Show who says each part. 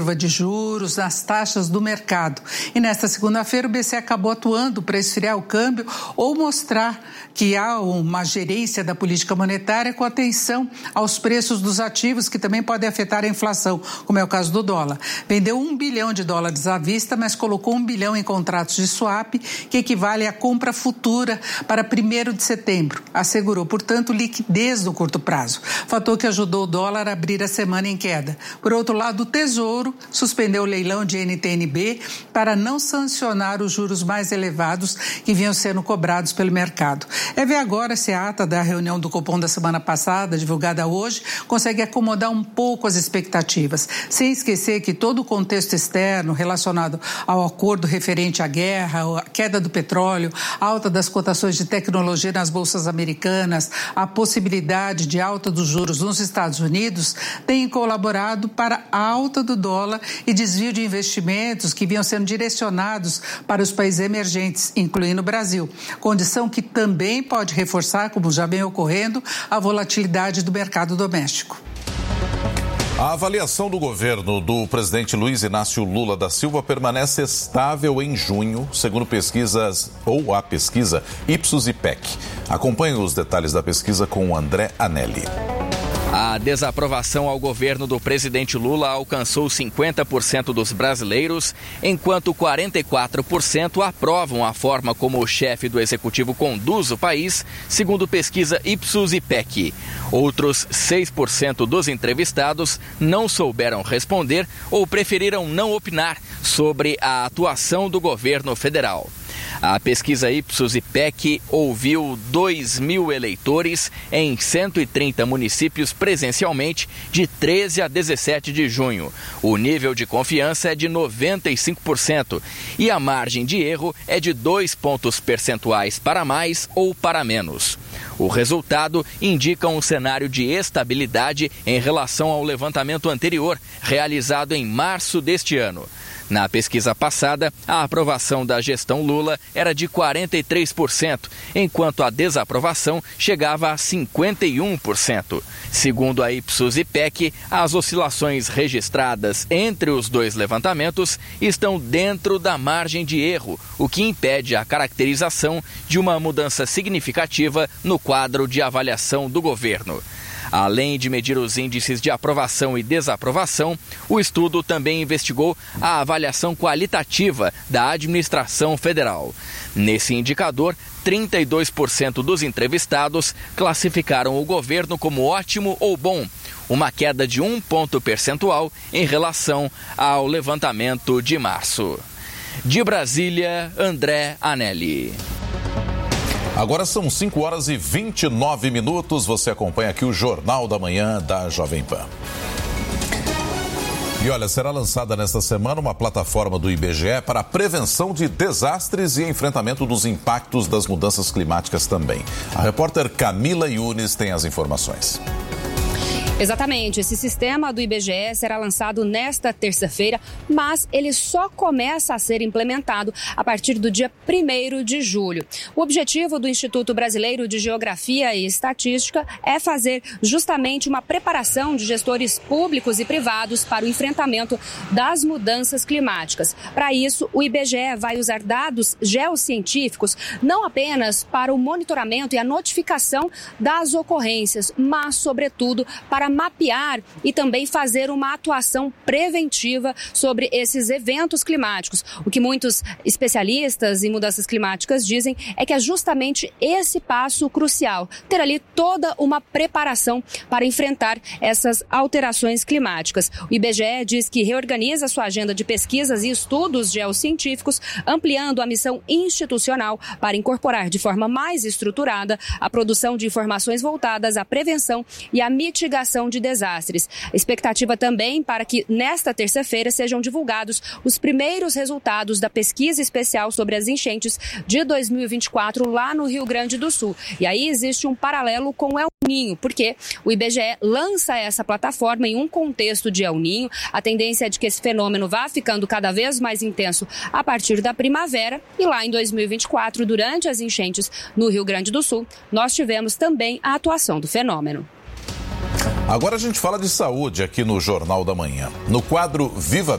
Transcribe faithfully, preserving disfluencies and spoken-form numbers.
Speaker 1: curva de juros, nas taxas do mercado. E nesta segunda-feira o B C acabou atuando para esfriar o câmbio ou mostrar que há uma gerência da política monetária com atenção aos preços dos ativos que também podem afetar a inflação, como é o caso do dólar. Vendeu um bilhão de dólares à vista, mas colocou um bilhão em contratos de swap, que equivale à compra futura para primeiro de setembro. Assegurou, portanto, liquidez no curto prazo, fator que ajudou o dólar a abrir a semana em queda. Por outro lado, o Tesouro suspendeu o leilão de N T N B para não sancionar os juros mais elevados que vinham sendo cobrados pelo mercado. É ver agora se a ata da reunião do Copom da semana passada, divulgada hoje, consegue acomodar um pouco as expectativas, sem esquecer que todo o contexto externo relacionado ao acordo referente à guerra, a queda do petróleo, a alta das cotações de tecnologia nas bolsas americanas, a possibilidade de alta dos juros nos Estados Unidos, tem colaborado para a alta do dólar e desvio de investimentos que vinham sendo direcionados para os países emergentes, incluindo o Brasil, condição que também pode reforçar, como já vem ocorrendo, a volatilidade do mercado doméstico.
Speaker 2: A avaliação do governo do presidente Luiz Inácio Lula da Silva permanece estável em junho, segundo pesquisas ou a pesquisa Ipsos e P E C. Acompanhe os detalhes da pesquisa com o André Anelli.
Speaker 3: A desaprovação ao governo do presidente Lula alcançou cinquenta por cento dos brasileiros, enquanto quarenta e quatro por cento aprovam a forma como o chefe do executivo conduz o país, segundo pesquisa Ipsos e P E C. Outros seis por cento dos entrevistados não souberam responder ou preferiram não opinar sobre a atuação do governo federal. A pesquisa Ipsos e P E C ouviu dois mil eleitores em cento e trinta municípios presencialmente de treze a dezessete de junho. O nível de confiança é de noventa e cinco por cento e a margem de erro é de dois pontos percentuais para mais ou para menos. O resultado indica um cenário de estabilidade em relação ao levantamento anterior, realizado em março deste ano. Na pesquisa passada, a aprovação da gestão Lula era de quarenta e três por cento, enquanto a desaprovação chegava a cinquenta e um por cento. Segundo a Ipsos e P E C, as oscilações registradas entre os dois levantamentos estão dentro da margem de erro, o que impede a caracterização de uma mudança significativa no quadro de avaliação do governo. Além de medir os índices de aprovação e desaprovação, o estudo também investigou a avaliação qualitativa da administração federal. Nesse indicador, trinta e dois por cento dos entrevistados classificaram o governo como ótimo ou bom, uma queda de um ponto percentual em relação ao levantamento de março. De Brasília, André Anelli.
Speaker 2: Agora são cinco horas e vinte e nove minutos. Você acompanha aqui o Jornal da Manhã da Jovem Pan. E olha, será lançada nesta semana uma plataforma do I B G E para a prevenção de desastres e enfrentamento dos impactos das mudanças climáticas também. A repórter Camila Yunes tem as informações.
Speaker 4: Exatamente, esse sistema do I B G E será lançado nesta terça-feira, mas ele só começa a ser implementado a partir do dia primeiro de julho. O objetivo do Instituto Brasileiro de Geografia e Estatística é fazer justamente uma preparação de gestores públicos e privados para o enfrentamento das mudanças climáticas. Para isso, o I B G E vai usar dados geocientíficos não apenas para o monitoramento e a notificação das ocorrências, mas, sobretudo, para mapear e também fazer uma atuação preventiva sobre esses eventos climáticos. O que muitos especialistas em mudanças climáticas dizem é que é justamente esse passo crucial, ter ali toda uma preparação para enfrentar essas alterações climáticas. O I B G E diz que reorganiza sua agenda de pesquisas e estudos geocientíficos, ampliando a missão institucional para incorporar de forma mais estruturada a produção de informações voltadas à prevenção e à mitigação de desastres. A expectativa também para que nesta terça-feira sejam divulgados os primeiros resultados da pesquisa especial sobre as enchentes de dois mil e vinte e quatro lá no Rio Grande do Sul. E aí existe um paralelo com o El Niño, porque o I B G E lança essa plataforma em um contexto de El Niño. A tendência é de que esse fenômeno vá ficando cada vez mais intenso a partir da primavera. E lá em dois mil e vinte e quatro, durante as enchentes no Rio Grande do Sul, nós tivemos também a atuação do fenômeno.
Speaker 2: Agora a gente fala de saúde aqui no Jornal da Manhã. No quadro Viva